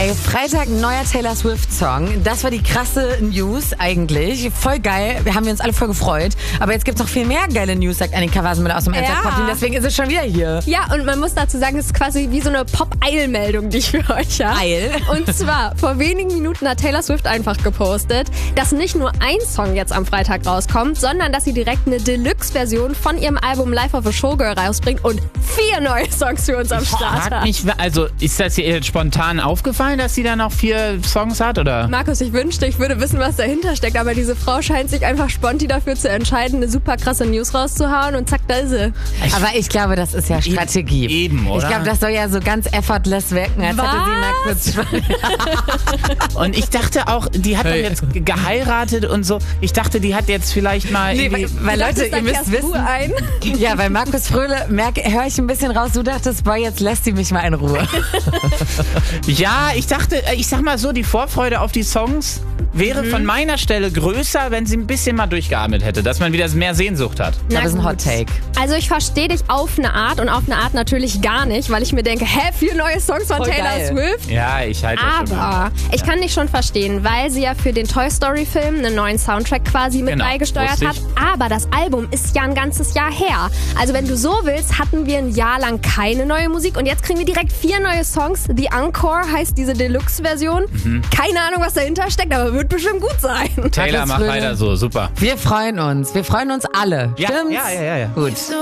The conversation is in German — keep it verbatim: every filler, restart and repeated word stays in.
Ey, Freitag ein neuer Taylor Swift-Song. Das war die krasse News eigentlich. Voll geil. Wir haben uns alle voll gefreut. Aber jetzt gibt's noch viel mehr geile News, sagt Annika Wasenmüller aus dem Ja. Einsatzporteal. Deswegen ist es schon wieder hier. Ja, und man muss dazu sagen, es ist quasi wie so eine Pop-Eil-Meldung, die ich für euch habe. Eil? Und zwar, vor wenigen Minuten hat Taylor Swift einfach gepostet, dass nicht nur ein Song jetzt am Freitag rauskommt, sondern dass sie direkt eine Deluxe-Version von ihrem Album Life of a Showgirl rausbringt und vier neue Songs für uns am Start Frag hat. mich, also ist das ihr jetzt spontan aufgefallen, dass sie da noch vier Songs hat, oder? Markus, ich wünschte, ich würde wissen, was dahinter steckt, aber diese Frau scheint sich einfach sponti dafür zu entscheiden, eine super krasse News rauszuhauen und zack, da ist sie. Aber ich glaube, das ist ja Strategie. Eben, oder? Ich glaube, das soll ja so ganz effortless wirken, als Was? hätte sie mal kurz... Und ich dachte auch, die hat Hey. doch jetzt ge- geheiratet und so. Ich dachte, die hat jetzt vielleicht mal Nee, weil, irgendwie... weil Leute, Dachtest, ihr da müsst kehrst du wissen... ein. Ja, weil Markus Fröhle, höre ich ein bisschen raus, du dachtest, boah, jetzt lässt sie mich mal in Ruhe. Ja, ich dachte, äh, ich sag mal so, die Vorfreude auf die Songs wäre von meiner Stelle größer, wenn sie ein bisschen mal durchgeatmet hätte, dass man wieder mehr Sehnsucht hat. Ich glaube, das ist ein Na Hot gut. Take. Also ich verstehe dich auf eine Art und auf eine Art natürlich gar nicht, weil ich mir denke, hä, vier neue Songs von Voll Taylor geil. Swift? Ja, ich halte das schon. Aber ich kann dich schon verstehen, weil sie ja für den Toy Story Film einen neuen Soundtrack quasi mit Genau, beigesteuert wusste hat. ich. Aber das Album ist ja ein ganzes Jahr her. Also wenn du so willst, hatten wir ein Jahr lang keine neue Musik und jetzt kriegen wir direkt vier neue Songs. The Encore heißt diese Deluxe-Version. Keine Ahnung, was dahinter steckt, aber wird bestimmt gut sein. Taylor, Markus mach Fröhle. weiter so, super. Wir freuen uns. Wir freuen uns alle. Ja, Stimmt's? ja, ja, ja, ja. Gut.